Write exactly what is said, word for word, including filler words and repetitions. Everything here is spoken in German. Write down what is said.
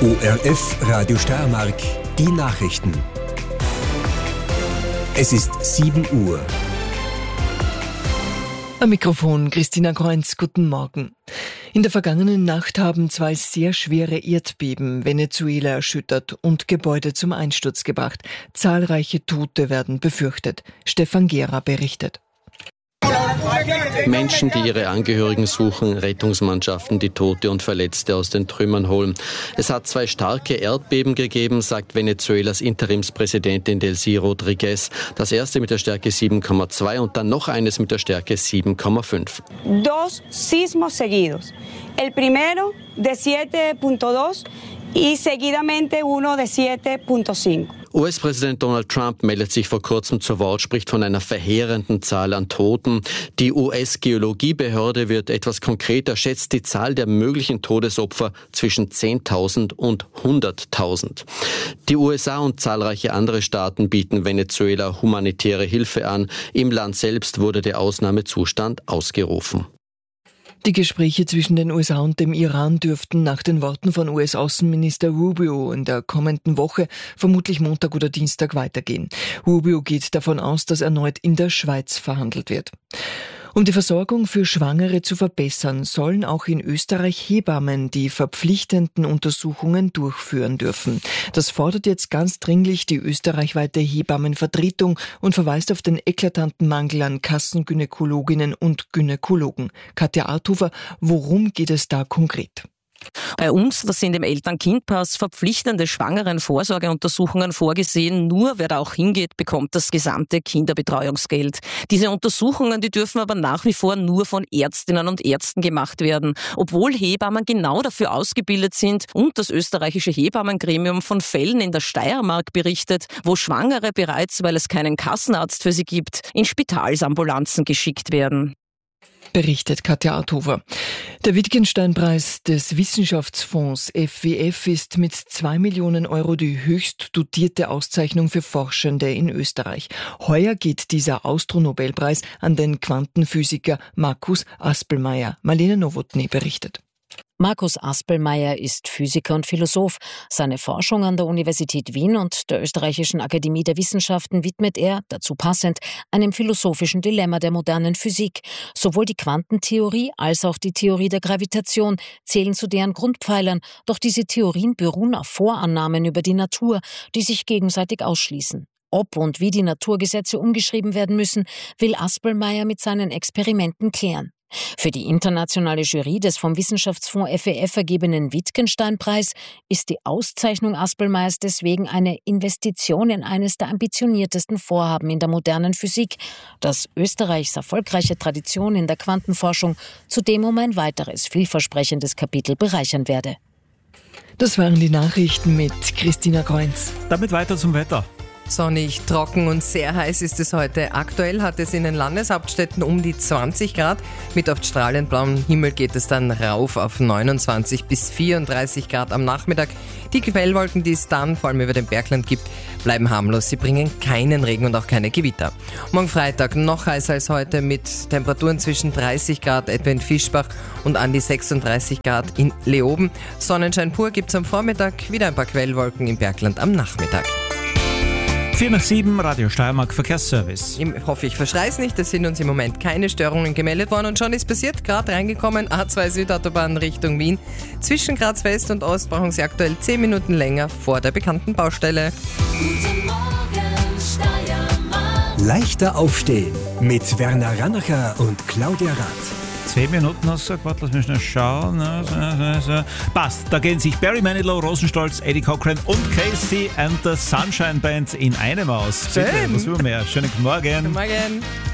O R F Radio Steiermark, die Nachrichten. Es ist sieben Uhr. Am Mikrofon Christina Kreuz, guten Morgen. In der vergangenen Nacht haben zwei sehr schwere Erdbeben Venezuela erschüttert und Gebäude zum Einsturz gebracht. Zahlreiche Tote werden befürchtet. Stefan Gera berichtet. Menschen, die ihre Angehörigen suchen, Rettungsmannschaften, die Tote und Verletzte aus den Trümmern holen. Es hat zwei starke Erdbeben gegeben, sagt Venezuelas Interimspräsidentin Delcy Rodriguez. Das erste mit der Stärke sieben Komma zwei und dann noch eines mit der Stärke sieben Komma fünf. Dos sismos seguidos. El primero de siete punto dos y seguidamente uno de siete punto cinco. U S-Präsident Donald Trump meldet sich vor kurzem zu Wort, spricht von einer verheerenden Zahl an Toten. Die U S-Geologiebehörde wird etwas konkreter, schätzt die Zahl der möglichen Todesopfer zwischen zehntausend und hunderttausend. Die U S A und zahlreiche andere Staaten bieten Venezuela humanitäre Hilfe an. Im Land selbst wurde der Ausnahmezustand ausgerufen. Die Gespräche zwischen den U S A und dem Iran dürften nach den Worten von U S-Außenminister Rubio in der kommenden Woche vermutlich Montag oder Dienstag weitergehen. Rubio geht davon aus, dass erneut in der Schweiz verhandelt wird. Um die Versorgung für Schwangere zu verbessern, sollen auch in Österreich Hebammen die verpflichtenden Untersuchungen durchführen dürfen. Das fordert jetzt ganz dringlich die österreichweite Hebammenvertretung und verweist auf den eklatanten Mangel an Kassengynäkologinnen und Gynäkologen. Katja Arthofer, worum geht es da konkret? Bei uns, das sind im Eltern-Kind-Pass verpflichtende Schwangeren-Vorsorgeuntersuchungen vorgesehen. Nur wer da auch hingeht, bekommt das gesamte Kinderbetreuungsgeld. Diese Untersuchungen, die dürfen aber nach wie vor nur von Ärztinnen und Ärzten gemacht werden, obwohl Hebammen genau dafür ausgebildet sind und das österreichische Hebammengremium von Fällen in der Steiermark berichtet, wo Schwangere bereits, weil es keinen Kassenarzt für sie gibt, in Spitalsambulanzen geschickt werden. Berichtet Katja Arthofer. Der Wittgenstein-Preis des Wissenschaftsfonds F W F ist mit zwei Millionen Euro die höchst dotierte Auszeichnung für Forschende in Österreich. Heuer geht dieser Austro-Nobelpreis an den Quantenphysiker Markus Aspelmayer. Marlene Nowotny berichtet. Markus Aspelmayer ist Physiker und Philosoph. Seine Forschung an der Universität Wien und der Österreichischen Akademie der Wissenschaften widmet er, dazu passend, einem philosophischen Dilemma der modernen Physik. Sowohl die Quantentheorie als auch die Theorie der Gravitation zählen zu deren Grundpfeilern, doch diese Theorien beruhen auf Vorannahmen über die Natur, die sich gegenseitig ausschließen. Ob und wie die Naturgesetze umgeschrieben werden müssen, will Aspelmayer mit seinen Experimenten klären. Für die internationale Jury des vom Wissenschaftsfonds F W F vergebenen Wittgenstein-Preis ist die Auszeichnung Aspelmayers deswegen eine Investition in eines der ambitioniertesten Vorhaben in der modernen Physik, das Österreichs erfolgreiche Tradition in der Quantenforschung zudem um ein weiteres vielversprechendes Kapitel bereichern werde. Das waren die Nachrichten mit Christina Kreuz. Damit weiter zum Wetter. Sonnig, trocken und sehr heiß ist es heute. Aktuell hat es in den Landeshauptstädten um die zwanzig Grad. Mit oft strahlend blauem Himmel geht es dann rauf auf neunundzwanzig bis vierunddreißig Grad am Nachmittag. Die Quellwolken, die es dann vor allem über dem Bergland gibt, bleiben harmlos. Sie bringen keinen Regen und auch keine Gewitter. Morgen Freitag noch heißer als heute mit Temperaturen zwischen dreißig Grad etwa in Fischbach und an die sechsunddreißig Grad in Leoben. Sonnenschein pur gibt es am Vormittag, wieder ein paar Quellwolken im Bergland am Nachmittag. vier nach sieben, Radio Steiermark Verkehrsservice. Ich hoffe, ich verschrei's nicht. Es sind uns im Moment keine Störungen gemeldet worden und schon ist passiert. Gerade reingekommen, A zwei Südautobahn Richtung Wien. Zwischen Graz West und Ost brauchen Sie aktuell zehn Minuten länger vor der bekannten Baustelle. Guten Morgen, Steiermark. Leichter aufstehen mit Werner Rannacher und Claudia Rath. Zehn Minuten hast du gesagt, lass mich schnell schauen. Passt, da gehen sich Barry Manilow, Rosenstolz, Eddie Cochran und Casey and the Sunshine Band in einem aus. Schön. Bitte, was will mehr? Schönen guten Morgen. Guten Morgen.